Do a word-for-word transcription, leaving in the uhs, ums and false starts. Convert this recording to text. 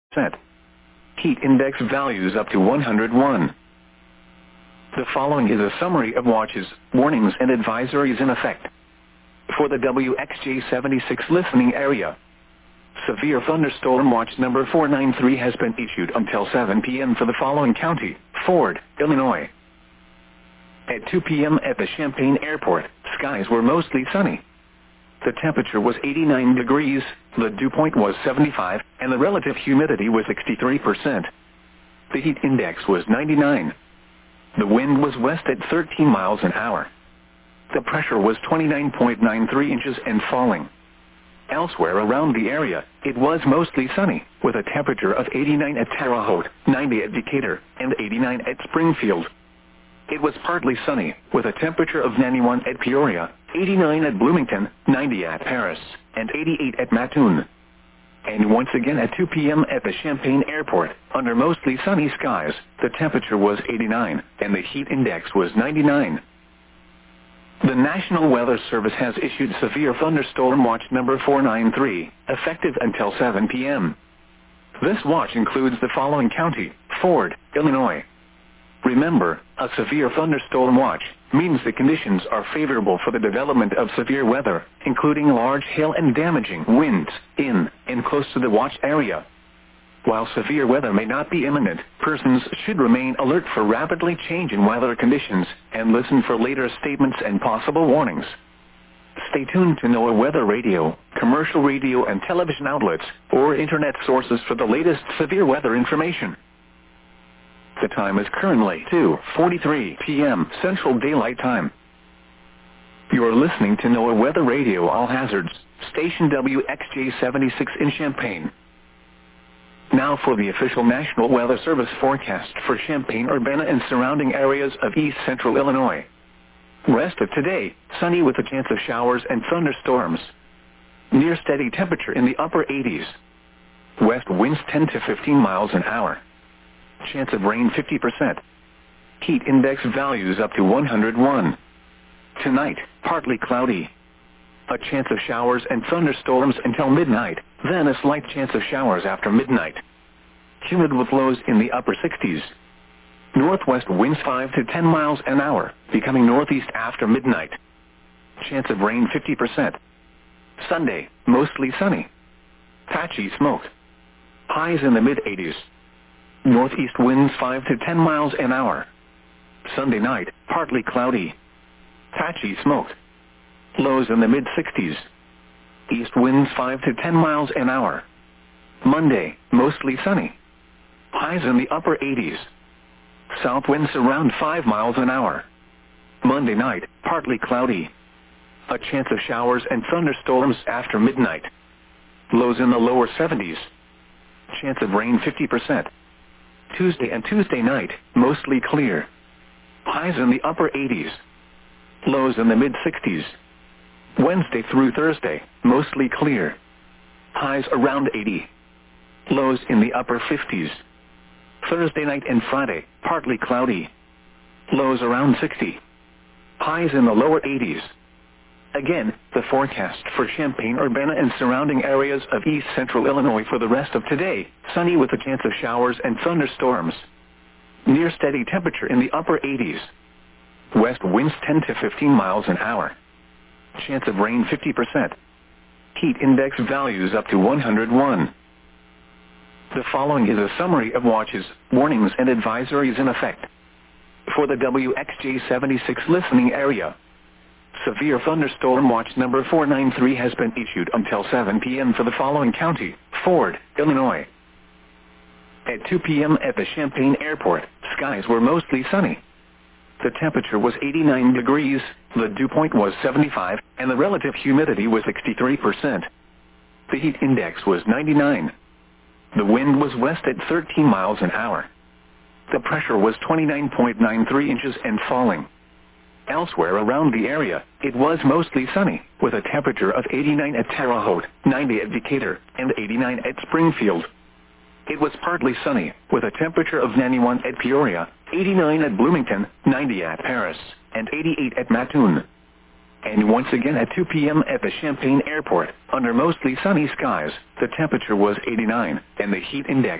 percent. Heat index values up to one hundred one. The following is a summary of watches, warnings and advisories in effect. For the W X J seventy-six listening area, severe thunderstorm watch number four nine three has been issued until seven p m for the following county: Ford, Illinois. At two p m at the Champaign Airport, skies were mostly sunny. The temperature was eighty-nine degrees, the dew point was seventy-five, and the relative humidity was sixty-three percent. The heat index was ninety-nine. The wind was west at thirteen miles an hour. The pressure was twenty-nine point nine three inches and falling. Elsewhere around the area, it was mostly sunny, with a temperature of eighty-nine at Terre Haute, ninety at Decatur, and eighty-nine at Springfield. It was partly sunny, with a temperature of ninety-one at Peoria, eighty-nine at Bloomington, ninety at Paris, and eighty-eight at Mattoon. And once again at two p m at the Champaign Airport, under mostly sunny skies, the temperature was eighty-nine, and the heat index was ninety-nine. The National Weather Service has issued severe thunderstorm watch number four nine three, effective until seven p m This watch includes the following county: Ford, Illinois. Remember, a severe thunderstorm watch means the conditions are favorable for the development of severe weather, including large hail and damaging winds, in and close to the watch area. While severe weather may not be imminent, persons should remain alert for rapidly changing weather conditions and listen for later statements and possible warnings. Stay tuned to NOAA Weather Radio, commercial radio and television outlets, or internet sources for the latest severe weather information. The time is currently two forty-three p m Central Daylight Time. You are listening to NOAA Weather Radio All Hazards, station W X J seventy-six in Champaign. Now for the official National Weather Service forecast for Champaign-Urbana and surrounding areas of east central Illinois. Rest of today, sunny with a chance of showers and thunderstorms. Near steady temperature in the upper eighties. West winds ten to fifteen miles an hour. Chance of rain fifty percent. Heat index values up to one hundred one. Tonight, partly cloudy. A chance of showers and thunderstorms until midnight, then a slight chance of showers after midnight. Humid with lows in the upper sixties. Northwest winds five to ten miles an hour, becoming northeast after midnight. Chance of rain fifty percent. Sunday, mostly sunny. Patchy smoke. Highs in the mid-eighties. Northeast winds five to ten miles an hour. Sunday night, partly cloudy. Patchy smoke. Lows in the mid-sixties. East winds five to ten miles an hour. Monday, mostly sunny. Highs in the upper eighties. South winds around five miles an hour. Monday night, partly cloudy. A chance of showers and thunderstorms after midnight. Lows in the lower seventies. Chance of rain fifty percent. Tuesday and Tuesday night, mostly clear. Highs in the upper eighties. Lows in the mid-sixties. Wednesday through Thursday, mostly clear. Highs around eighty. Lows in the upper fifties. Thursday night and Friday, partly cloudy. Lows around sixty. Highs in the lower eighties. Again, the forecast for Champaign-Urbana and surrounding areas of east central Illinois for the rest of today: sunny with a chance of showers and thunderstorms. Near steady temperature in the upper eighties. West winds ten to fifteen miles an hour. Chance of rain fifty percent. Heat index values up to one hundred one. The following is a summary of watches, warnings and advisories in effect. For the W X J seventy-six listening area, severe thunderstorm watch number four nine three has been issued until seven p m for the following county: Ford, Illinois. At two p m at the Champaign Airport, skies were mostly sunny. The temperature was eighty-nine degrees, the dew point was seventy-five, and the relative humidity was sixty-three percent. The heat index was ninety-nine. The wind was west at thirteen miles an hour. The pressure was twenty-nine point nine three inches and falling. Elsewhere around the area, it was mostly sunny, with a temperature of eighty-nine at Terre Haute, ninety at Decatur, and eighty-nine at Springfield. It was partly sunny, with a temperature of ninety-one at Peoria, eighty-nine at Bloomington, ninety at Paris, and eighty-eight at Mattoon. And once again at two p m at the Champaign Airport, under mostly sunny skies, the temperature was eighty-nine, and the heat index